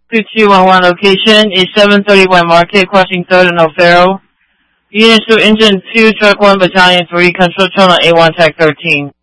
2211 location is 731 Market, crossing 3rd and O'Farrell. Units to Engine 2, Truck 1, Battalion 3, Control Channel A1, Tech 13.